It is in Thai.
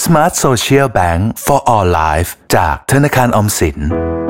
Smart Social Bank for All Life จากธนาคารออมสิน